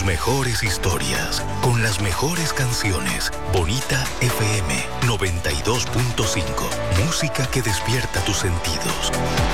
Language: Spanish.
tus mejores historias, con las mejores canciones. Bonita FM 92.5. Música que despierta tus sentidos.